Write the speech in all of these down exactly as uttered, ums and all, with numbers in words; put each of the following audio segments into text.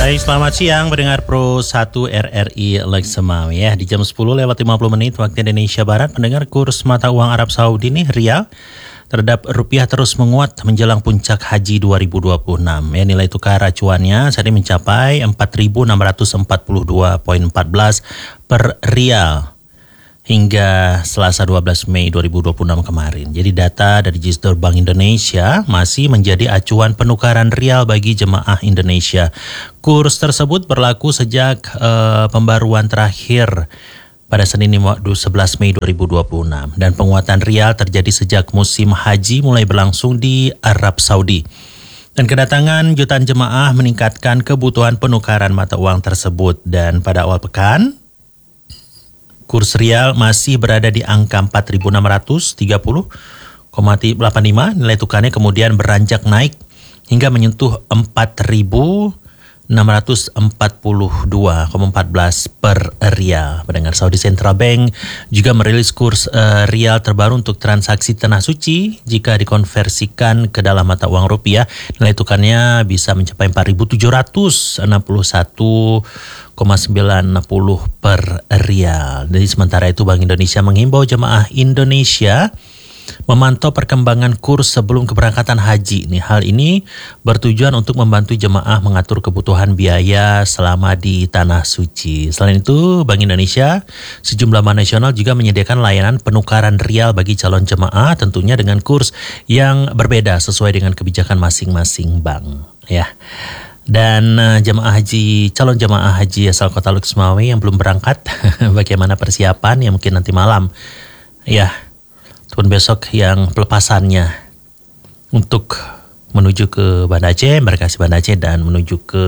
Baik, selamat siang pendengar Pro satu R R I Leksemawi ya. Di jam sepuluh lewat lima puluh menit waktu Indonesia Barat, pendengar kurs mata uang Arab Saudi nih rial terhadap rupiah terus menguat menjelang puncak haji dua ribu dua puluh enam. Ya, nilai tukar acuannya saat ini mencapai empat ribu enam ratus empat puluh dua koma empat belas per rial hingga Selasa dua belas Mei dua ribu dua puluh enam kemarin. Jadi data dari Register Bank Indonesia masih menjadi acuan penukaran rial bagi jemaah Indonesia. Kurs tersebut berlaku sejak uh, pembaruan terakhir pada Senin sebelas Mei dua ribu dua puluh enam dan penguatan rial terjadi sejak musim haji mulai berlangsung di Arab Saudi. Dan kedatangan jutaan jemaah meningkatkan kebutuhan penukaran mata uang tersebut, dan pada awal pekan kurs rial masih berada di angka empat ribu enam ratus tiga puluh koma delapan lima. Nilai tukarnya kemudian beranjak naik hingga menyentuh empat ribu enam ratus empat puluh dua koma empat belas per rial. Pendengar, Saudi Central Bank juga merilis kurs uh, rial terbaru untuk transaksi tanah suci. Jika dikonversikan ke dalam mata uang rupiah, nilai tukarnya bisa mencapai empat ribu tujuh ratus enam puluh satu koma sembilan nol per rial. Jadi sementara itu Bank Indonesia menghimbau jemaah Indonesia memantau perkembangan kurs sebelum keberangkatan haji. Nih, hal ini bertujuan untuk membantu jemaah mengatur kebutuhan biaya selama di tanah suci. Selain itu, Bank Indonesia sejumlah bank nasional juga menyediakan layanan penukaran rial bagi calon jemaah, tentunya dengan kurs yang berbeda sesuai dengan kebijakan masing-masing bank. Ya. Dan uh, jemaah haji, calon jemaah haji asal kota Leksemawi yang belum berangkat, bagaimana persiapan ya mungkin nanti malam ya, ataupun besok yang pelepasannya untuk menuju ke Banda Aceh, Embarkasi Banda Aceh, dan menuju ke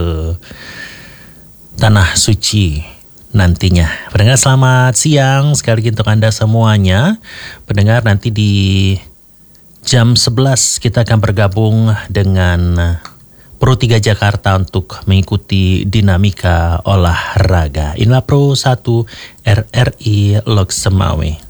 Tanah Suci nantinya. Pendengar, selamat siang sekali lagi untuk Anda semuanya. Pendengar, nanti di jam sebelas kita akan bergabung dengan Pro tiga Jakarta untuk mengikuti dinamika olahraga. Inilah Pro satu R R I Leksemawi.